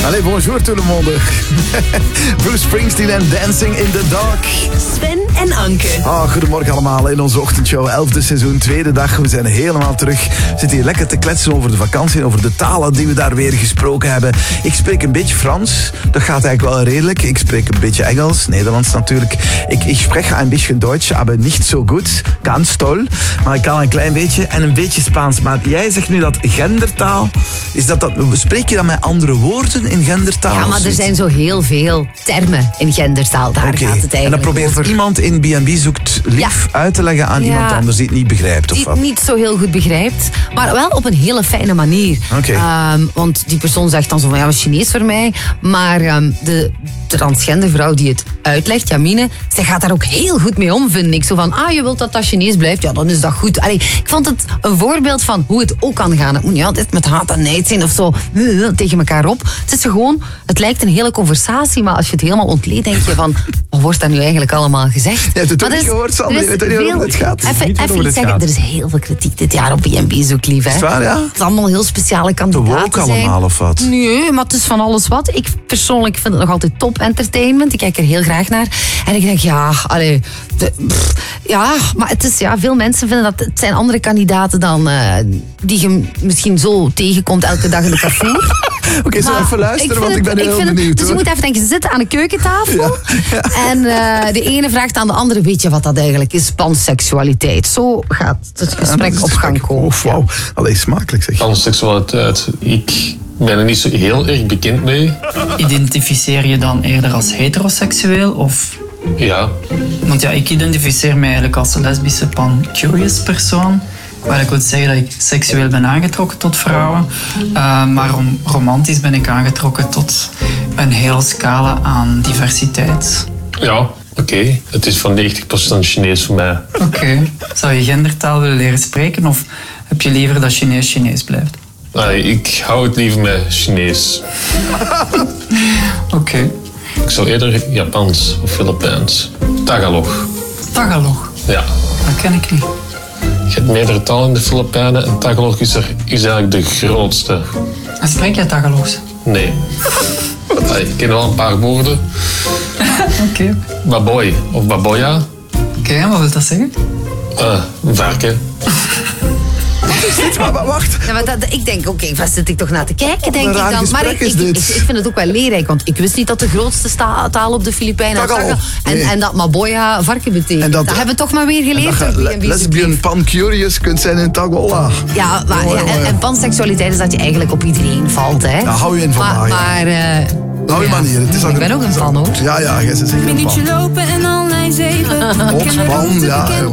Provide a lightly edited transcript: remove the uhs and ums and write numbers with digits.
Allez, bonjour tout le monde. Bruce Springsteen en Dancing in the Dark. Sven en Anke. Goedemorgen allemaal in onze ochtendshow, 11e seizoen, tweede dag. We zijn helemaal terug. We zitten hier lekker te kletsen over de vakantie en over de talen die we daar weer gesproken hebben. Ik spreek een beetje Frans, dat gaat eigenlijk wel redelijk. Ik spreek een beetje Engels, Nederlands natuurlijk. Ik spreek een beetje Duits, maar niet zo goed. Ganz toll. Maar ik kan een klein beetje en een beetje Spaans. Maar jij zegt nu dat gendertaal, spreek je dan met andere woorden in gendertaal? Ja, maar er zijn zo heel veel termen in gendertaal. Daar gaat het eigenlijk en dan probeert over. Iemand in B&B zoekt lief uit te leggen aan iemand anders die het niet begrijpt, of Die wat? het niet zo heel goed begrijpt, maar wel op een hele fijne manier. Want die persoon zegt dan zo van, ja, wat Chinees voor mij. Maar de transgender vrouw die het uitlegt, Jamine, zij gaat daar ook heel goed mee om, vind ik. Zo van, je wilt dat Chinees blijft, ja, dan is dat goed. Allee, ik vond het een voorbeeld van hoe het ook kan gaan. Het moet niet altijd met haat en nijd zijn of zo tegen elkaar op. Het is gewoon, het lijkt een hele conversatie, maar als je het helemaal ontleedt, denk je van, wat wordt daar nu eigenlijk allemaal gezegd? Je hebt het ook niet gehoord, Sander, je weet toch niet waarover het gaat? Even iets zeggen, er is heel veel kritiek dit jaar op B&B Zoeklief, hè. Is het waar, ja? Het is allemaal heel speciale kandidaten woke allemaal, of wat? Nee, maar het is van alles wat. Ik persoonlijk vind het nog altijd top entertainment. Ik kijk er heel graag naar. En ik denk, maar het is, veel mensen vinden dat het zijn andere kandidaten dan die je misschien zo tegenkomt elke dag in de Carrefour. Oké, zo even luisteren, want ik ben heel benieuwd. Dus je moet even denken, ze zitten aan de keukentafel. Ja. En de ene vraagt aan de andere, weet je wat dat eigenlijk is? Panseksualiteit. Zo gaat het gesprek op gang komen. Oh, wauw. Allee, smakelijk zeg. Panseksualiteit, ik ben er niet zo heel erg bekend mee. Identificeer je dan eerder als heteroseksueel of... Ja. Want ja, ik identificeer mij eigenlijk als lesbische pan-curious persoon. Waar ik wil zeggen dat ik seksueel ben aangetrokken tot vrouwen. Maar romantisch ben ik aangetrokken tot een hele scala aan diversiteit. Ja, oké. Het is van 90% Chinees voor mij. Oké. Zou je gendertaal willen leren spreken of heb je liever dat Chinees Chinees blijft? Nee, ik hou het liever met Chinees. Oké. Ik zou eerder Japans of Filipijns. Tagalog. Tagalog? Ja. Dat ken ik niet. Je hebt meerdere talen in de Filipijnen en Tagalog is eigenlijk de grootste. En spreek jij Tagalogs? Nee. Ik ken wel een paar woorden. Oké. Baboy of baboya. Oké, wat wil dat zeggen? Varken. Maar wacht. Ja, maar ik denk, waar zit ik toch naar te kijken, denk een ik raar dan. Maar gesprek is ik dit. vind het ook wel leerrijk, want ik wist niet dat de grootste taal op de Filipijnen Tagalog. en dat Maboya varken betekent. En dat hebben we toch maar weer geleerd. Dat je lesbian pan-curious kunt zijn in Tagalog. Ja, en panseksualiteit is dat je eigenlijk op iedereen valt, hè. Ja, hou je in vandaag. Maar hou je manier. Het is ik ben ook een fan, hoor. Ja, jij is zeker een fan. Minuutje lopen en al lijn 7. Ontspan, ja.